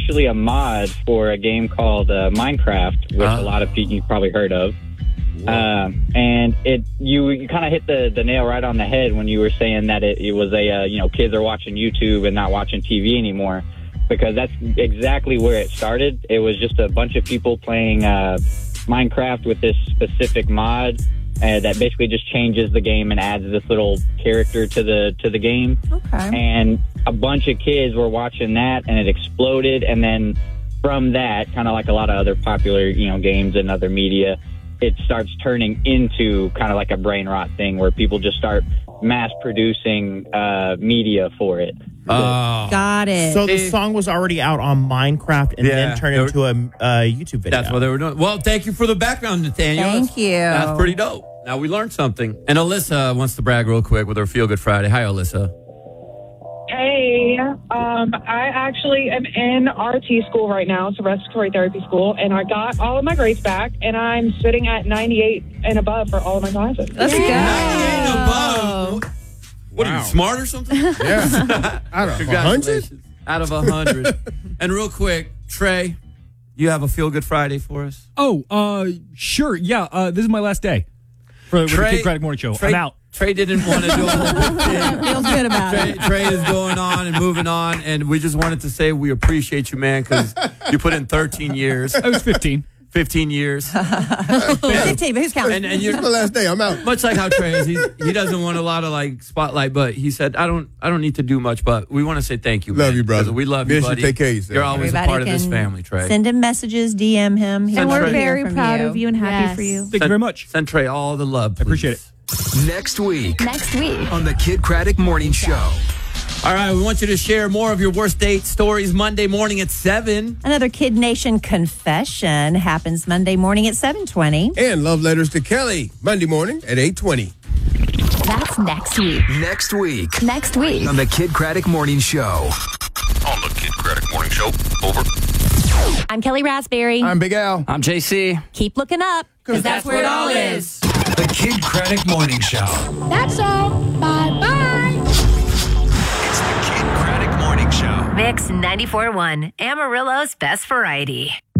actually a mod for a game called Minecraft, which a lot of people you've probably heard of. And you kind of hit the nail right on the head when you were saying that it was kids are watching YouTube and not watching TV anymore, because that's exactly where it started. It was just a bunch of people playing Minecraft with this specific mod that basically just changes the game and adds this little character to the game. Okay. And a bunch of kids were watching that, and it exploded. And then from that, kind of like a lot of other popular games and other media, it starts turning into kind of like a brain rot thing where people just start mass producing media for it. Got it. So the song was already out on Minecraft and then turned into a YouTube video. That's what they were doing. Well, thank you for the background, Nathaniel. Thank you. That's pretty dope. Now we learned something. And Alyssa wants to brag real quick with her Feel Good Friday. Hi, Alyssa. Hey, I actually am in RT school right now. It's a respiratory therapy school, and I got all of my grades back, and I'm sitting at 98 and above for all of my classes. Let's go. 98 and above. What are you, smart or something? Yeah. Out of 100? Out of 100. And real quick, Trey, you have a Feel Good Friday for us? Oh, sure. Yeah, this is my last day for the Kid Craddock Morning Show. I'm out. Trey didn't want to do a whole big thing. Feels good about it. Trey is going on and moving on, and we just wanted to say we appreciate you, man, because you put in 13 years. I was 15. 15 years. 15, but who's counting? And you're My last day, I'm out. much like how Trey is. He doesn't want a lot of spotlight, but he said, I don't need to do much, but we want to say thank you. Love man, you, brother. 'cause we love Miss you, you, buddy. take care of yourself. You're always Everybody a part of this can family, Trey. Send him messages, DM him. And And we're Trey. very From proud you. of you and happy Yes. for you. Thank you very much. Send Trey all the love, please. I appreciate it. Next week Next week. on the Kid Craddock Morning Show. All right, we want you to share more of your worst date stories Monday morning at 7. Another Kid Nation confession happens Monday morning at 7:20. And love letters to Kelly, Monday morning at 8:20. That's next week. Next week Next week. on the Kid Craddock Morning Show. On the Kid Craddock Morning Show. Over. I'm Kelly Raspberry. I'm Big Al. I'm JC. Keep looking up, because that's where it all is. The Kid Craddock Morning Show. That's all. Bye-bye. It's the Kid Craddock Morning Show. Mix 94.1, Amarillo's best variety.